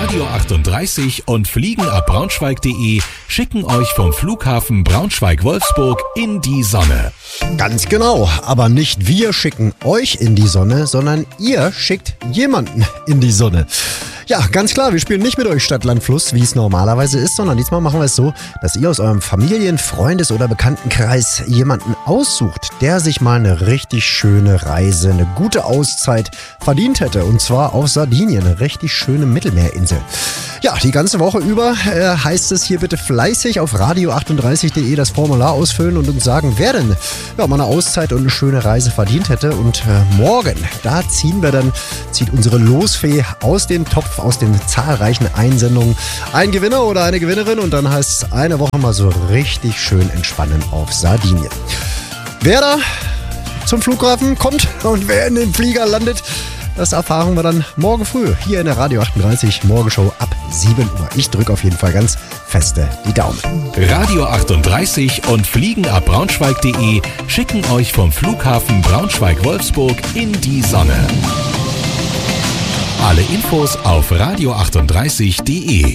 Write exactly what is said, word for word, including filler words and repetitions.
Radio achtunddreißig und fliegenabbraunschweig punkt de schicken euch vom Flughafen Braunschweig-Wolfsburg in die Sonne. Ganz genau, aber nicht wir schicken euch in die Sonne, sondern ihr schickt jemanden in die Sonne. Ja, ganz klar, wir spielen nicht mit euch Stadt, Land, Fluss, wie es normalerweise ist, sondern diesmal machen wir es so, dass ihr aus eurem Familien-, Freundes- oder Bekanntenkreis jemanden aussucht, der sich mal eine richtig schöne Reise, eine gute Auszeit verdient hätte. Und zwar auf Sardinien, eine richtig schöne Mittelmeerinsel. Ja, die ganze Woche über äh, heißt es hier bitte fleißig auf radio achtunddreißig punkt de das Formular ausfüllen und uns sagen, wer denn ja, mal eine Auszeit und eine schöne Reise verdient hätte. Und äh, morgen, da ziehen wir dann, zieht unsere Losfee aus dem Topf, aus den zahlreichen Einsendungen ein Gewinner oder eine Gewinnerin und dann heißt es eine Woche mal so richtig schön entspannen auf Sardinien. Wer da zum Flughafen kommt und wer in den Flieger landet, das erfahren wir dann morgen früh hier in der Radio achtunddreißig Morgenshow ab sieben Uhr. Ich drücke auf jeden Fall ganz feste die Daumen. Radio achtunddreißig und fliegenabbraunschweig punkt de schicken euch vom Flughafen Braunschweig-Wolfsburg in die Sonne. Alle Infos auf radio achtunddreißig punkt de.